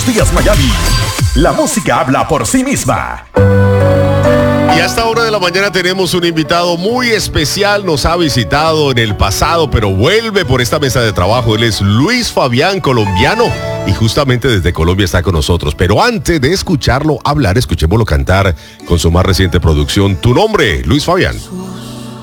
Días Miami. La música habla por sí misma. Y a esta hora de la mañana tenemos un invitado muy especial. Nos ha visitado en el pasado, pero vuelve por esta mesa de trabajo. Él es Luis Fabián, colombiano, y justamente desde Colombia está con nosotros. Pero antes de escucharlo hablar, escuchémoslo cantar con su más reciente producción. Tu nombre, Luis Fabián.